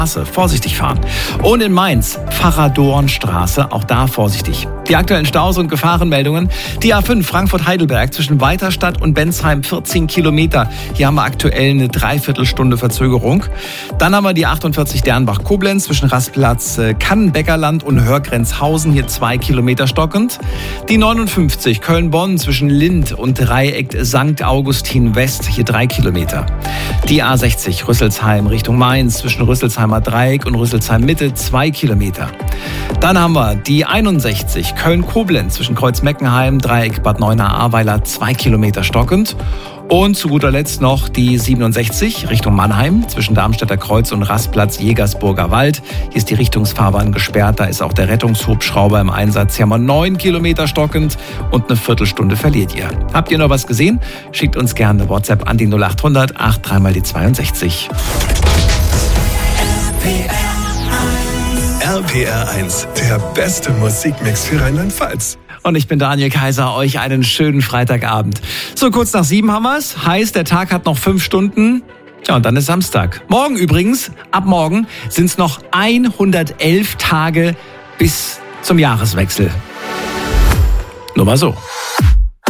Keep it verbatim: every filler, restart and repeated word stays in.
Vorsichtig fahren. Und in Mainz, Pfarrer-Dorn-Straße, auch da vorsichtig. Die aktuellen Staus und Gefahrenmeldungen. Die A fünf Frankfurt-Heidelberg zwischen Weiterstadt und Bensheim vierzehn Kilometer. Hier haben wir aktuell eine Dreiviertelstunde Verzögerung. Dann haben wir die achtundvierzig Dernbach-Koblenz zwischen Rastplatz äh, Kannenbäckerland und Hörgrenzhausen, hier zwei Kilometer stockend. Die neunundfünfzig Köln-Bonn zwischen Lind und Dreieck Sankt Augustin West, hier drei Kilometer. Die A sechzig Rüsselsheim Richtung Mainz zwischen Rüsselsheimer Dreieck und Rüsselsheim Mitte zwei Kilometer. Dann haben wir die einundsechzig Köln-Koblenz zwischen Kreuz-Meckenheim, Dreieck Bad Neuenahr-Ahrweiler zwei Kilometer stockend. Und zu guter Letzt noch die siebenundsechzig Richtung Mannheim zwischen Darmstädter Kreuz und Rastplatz Jägersburger Wald. Hier ist die Richtungsfahrbahn gesperrt, da ist auch der Rettungshubschrauber im Einsatz. Hier haben wir neun Kilometer stockend und eine Viertelstunde verliert ihr. Habt ihr noch was gesehen? Schickt uns gerne eine WhatsApp an die null acht hundert acht drei mal die zweiundsechzig. R P R eins, der beste Musikmix für Rheinland-Pfalz. Und ich bin Daniel Kaiser, euch einen schönen Freitagabend. So, kurz nach sieben haben wir's. Heißt, der Tag hat noch fünf Stunden. Ja, und dann ist Samstag. Morgen übrigens, ab morgen, sind's noch hundertelf Tage bis zum Jahreswechsel. Nur mal so.